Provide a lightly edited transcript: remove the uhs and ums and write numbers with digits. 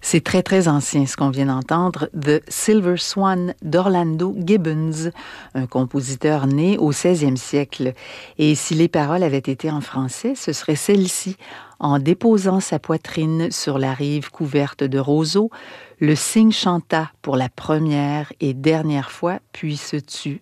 C'est très, très ancien ce qu'on vient d'entendre, The Silver Swan d'Orlando Gibbons, un compositeur né au 16e siècle. Et si les paroles avaient été en français, ce serait celle-ci. En déposant sa poitrine sur la rive couverte de roseaux, le cygne chanta pour la première et dernière fois, puis se tut